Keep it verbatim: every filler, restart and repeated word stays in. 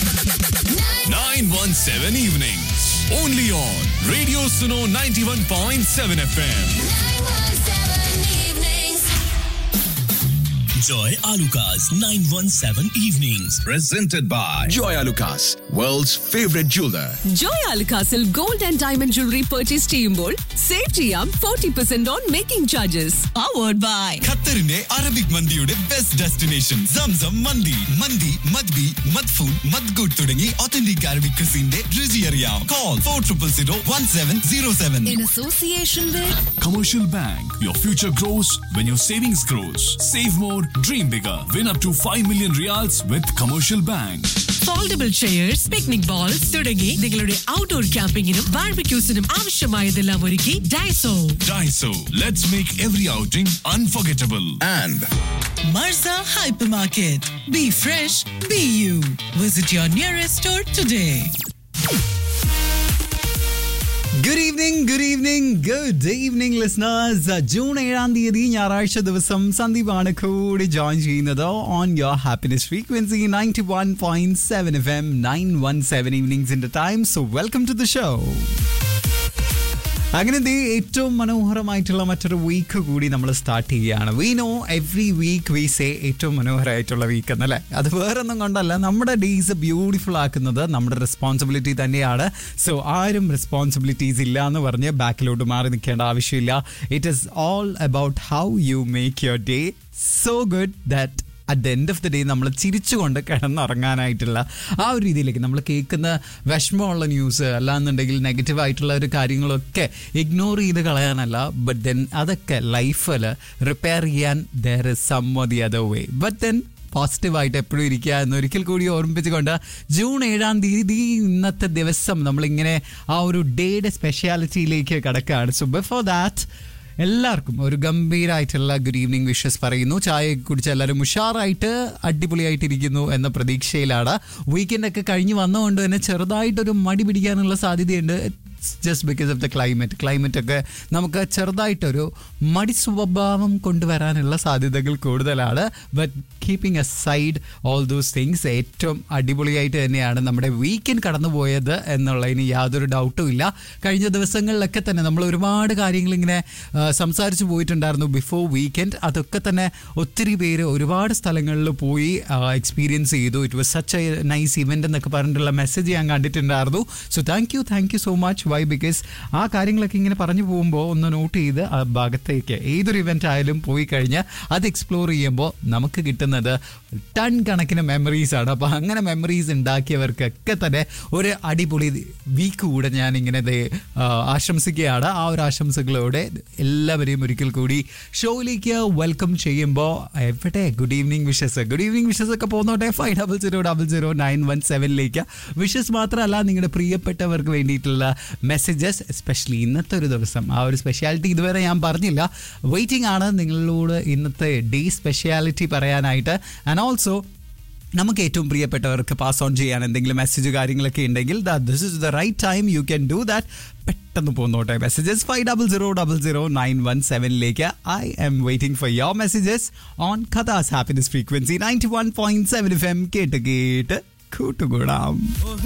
nine one seven Evenings. Only on Radio Suno ninety-one point seven F M. Joy Alucas nine one seven Evenings. Presented by Joy Alucas, world's favorite jeweler. Joy Alucasil gold and diamond jewelry purchase ചെയ്യുമ്പോൾ save ചെയ്യാം forty percent on making charges. Powered by ഖത്തറിന്റെ Arabic മന്തിയുടെ best destination Zamzam മന്തി. മന്തി മദ്ബി മദ്ഫൂൻ മദ്ഗൂട്ട് തുടങ്ങി authentic Arabic ക്രിസിന്റെ രുചി അറിയാം. Call for triple zero one seven zero seven. in association with Commercial Bank. Your future grows when your savings grows. Save more, dream bigger. Win up to five million riyals with Commercial Bank. Foldable chairs, picnic balls തുടങ്ങി നിങ്ങളുടെ outdoor ക്യാമ്പിങ്ങിനും ബാർബിക്യൂസിനും ആവശ്യമായതെല്ലാം ഒരുക്കി Daiso. Daiso. Let's make every outing unforgettable. And മർസ hyper market. Be fresh, be you. Visit your nearest store today. Good evening good evening good evening listeners. June ഏഴാം തീയതി ഞായറാഴ്ച ദിവസം സന്ദീപാണ് കൂടി join ചെയ്യുന്നത് on your happiness frequency ninety one point seven F M nine one seven ഈവനിങ്സിന്റെ time. So welcome to the show. അങ്ങനെ ദേ ഏറ്റവും മനോഹരമായിട്ടുള്ള മറ്റൊരു വീക്ക് കൂടി നമ്മൾ സ്റ്റാർട്ട് ചെയ്യുകയാണ്. We know every week we say ഏറ്റവും മനോഹരമായിട്ടുള്ള വീക്ക് എന്നല്ലേ. അത് വേറൊന്നും കൊണ്ടല്ല, നമ്മുടെ ഡേയ്സ് ബ്യൂട്ടിഫുൾ ആക്കുന്നത് നമ്മുടെ റെസ്പോൺസിബിലിറ്റി തന്നെയാണ്. സോ ആരും റെസ്പോൺസിബിലിറ്റീസ് ഇല്ല എന്ന് പറഞ്ഞ് ബാക്കിലോട്ട് മാറി നിൽക്കേണ്ട ആവശ്യമില്ല. It is all about how you make your day so good that at the end of the day നമ്മൾ ചിരിച്ചുകൊണ്ട് കിടന്നുറങ്ങാനായിട്ടുള്ള ആ ഒരു രീതിയിലേക്ക് നമ്മൾ കേൾക്കുന്ന വിഷമമുള്ള ന്യൂസ് അല്ലാന്നുണ്ടെങ്കിൽ നെഗറ്റീവായിട്ടുള്ള ഒരു കാര്യങ്ങളൊക്കെ ഇഗ്നോർ ചെയ്ത് കളയാനല്ല, ബട്ട് ദെൻ അതൊക്കെ ലൈഫിൽ റിപ്പയർ ചെയ്യാൻ there is some the other way. But then പോസിറ്റീവായിട്ട് എപ്പോഴും ഇരിക്കുക എന്നൊരിക്കൽ കൂടി ഓർമ്മിപ്പിച്ചുകൊണ്ട് ജൂൺ ഏഴാം തീയതി ഇന്നത്തെ ദിവസം നമ്മളിങ്ങനെ ആ ഒരു ഡേയുടെ സ്പെഷ്യാലിറ്റിയിലേക്ക് കിടക്കുകയാണ്. സോ ബിഫോർ ദാറ്റ് എല്ലാവർക്കും ഒരു ഗംഭീരമായിട്ടുള്ള ഗുഡ് ഈവനിങ് വിഷസ് പറയുന്നു. ചായ കുടിച്ച് എല്ലാവരും ഉഷാറായിട്ട് അടിപൊളിയായിട്ടിരിക്കുന്നു എന്ന പ്രതീക്ഷയിലാണ്. വീക്കെൻഡൊക്കെ കഴിഞ്ഞ് വന്നതുകൊണ്ട് തന്നെ ചെറുതായിട്ടൊരു മടി പിടിക്കാനുള്ള സാധ്യതയുണ്ട്. Just because of the climate climate ഒക്കെ നമുക്ക് ചെറുതായിട്ടൊരു മടി സ്വഭാവം കൊണ്ടുവരാനുള്ള സാധ്യതകൾ കൂടുതലാണ്. But keeping A side all those things ഏറ്റവും അടിപൊളിയായിട്ട് തന്നെയാണ് നമ്മുടെ വീക്കെൻഡ് കടന്നുപോയത് എന്നുള്ളതിന് യാതൊരു ഡൗട്ടും ഇല്ല. കഴിഞ്ഞ ദിവസങ്ങളിലൊക്കെ തന്നെ നമ്മൾ ഒരുപാട് കാര്യങ്ങൾ ഇങ്ങനെ സംസാരിച്ച് പോയിട്ടുണ്ടായിരുന്നു ബിഫോർ വീക്കെൻഡ്. അതൊക്കെ തന്നെ ഒത്തിരി പേര് ഒരുപാട് സ്ഥലങ്ങളിൽ പോയി എക്സ്പീരിയൻസ് ചെയ്തു. It was such A nice event എന്നൊക്കെ പറഞ്ഞിട്ടുള്ള മെസ്സേജ് ഞാൻ കണ്ടിട്ടുണ്ടായിരുന്നു. So thank you thank you so much. Why because ആ കാര്യങ്ങളൊക്കെ ഇങ്ങനെ പറഞ്ഞു പോകുമ്പോൾ ഒന്ന് നോട്ട് ചെയ്ത് ആ ഭാഗത്തേക്ക് ഏതൊരു ഇവൻ്റ് ആയാലും പോയി കഴിഞ്ഞാൽ അത് എക്സ്പ്ലോർ ചെയ്യുമ്പോൾ നമുക്ക് കിട്ടുന്നത് ടൺ കണക്കിന് മെമ്മറീസാണ്. അപ്പോൾ അങ്ങനെ മെമ്മറീസ് ഉണ്ടാക്കിയവർക്കൊക്കെ തന്നെ ഒരു അടിപൊളി വീക്ക് കൂടെ ഞാനിങ്ങനെ ആശംസിക്കുകയാണ്. ആ ഒരു ആശംസകളോടെ എല്ലാവരെയും ഒരിക്കൽ കൂടി ഷോയിലേക്ക് വെൽക്കം ചെയ്യുമ്പോൾ എവിടെ good evening wishes good evening wishes ഒക്കെ പോകുന്നോട്ടെ five double zero double zero nine one സെവനിലേക്ക്. Wishes മാത്രമല്ല നിങ്ങളുടെ പ്രിയപ്പെട്ടവർക്ക് വേണ്ടിയിട്ടുള്ള മെസ്സേജസ്, എസ്പെഷ്യലി ഇന്നത്തെ ഒരു ദിവസം ആ ഒരു സ്പെഷ്യാലിറ്റി ഇതുവരെ ഞാൻ പറഞ്ഞില്ല. വെയിറ്റിംഗ് ആണ് നിങ്ങളോട് ഇന്നത്തെ ഡേ സ്പെഷ്യാലിറ്റി പറയാനായിട്ട്. ആൻഡ് ഓൾസോ നമുക്ക് ഏറ്റവും പ്രിയപ്പെട്ടവർക്ക് പാസ് ഓൺ ചെയ്യാൻ എന്തെങ്കിലും മെസ്സേജ് കാര്യങ്ങളൊക്കെ ഉണ്ടെങ്കിൽ this is the right time you can do that. പെട്ടെന്ന് പോന്നോട്ടെ messages five double zero double zero nine one സെവനിലേക്ക്. I M waiting for your messages on ഖത്താസ് happiness frequency ninety one point seven F M. കേട്ട് കേട്ട് കൂട്ടുകൂടാം.